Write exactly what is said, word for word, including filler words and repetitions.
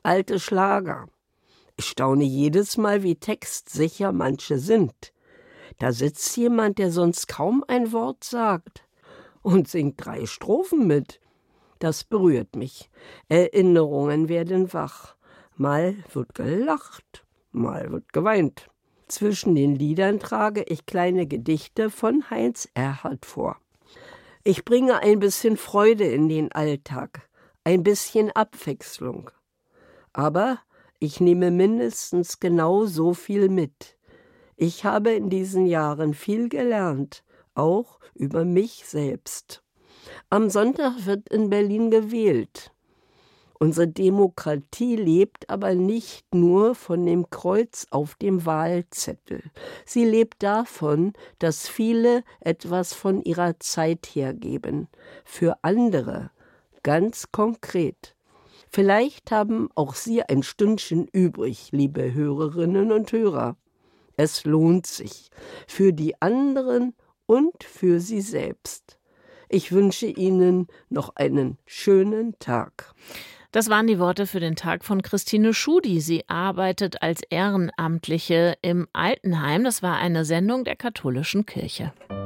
alte Schlager. Ich staune jedes Mal, wie textsicher manche sind. Da sitzt jemand, der sonst kaum ein Wort sagt und singt drei Strophen mit. Das berührt mich. Erinnerungen werden wach. Mal wird gelacht, mal wird geweint. Zwischen den Liedern trage ich kleine Gedichte von Heinz Erhardt vor. Ich bringe ein bisschen Freude in den Alltag, ein bisschen Abwechslung. Aber ich nehme mindestens genau so viel mit. Ich habe in diesen Jahren viel gelernt, auch über mich selbst. Am Sonntag wird in Berlin gewählt. Unsere Demokratie lebt aber nicht nur von dem Kreuz auf dem Wahlzettel. Sie lebt davon, dass viele etwas von ihrer Zeit hergeben. Für andere, ganz konkret. Vielleicht haben auch Sie ein Stündchen übrig, liebe Hörerinnen und Hörer. Es lohnt sich. Für die anderen und für Sie selbst. Ich wünsche Ihnen noch einen schönen Tag. Das waren die Worte für den Tag von Christine Schudi. Sie arbeitet als Ehrenamtliche im Altenheim. Das war eine Sendung der Katholischen Kirche.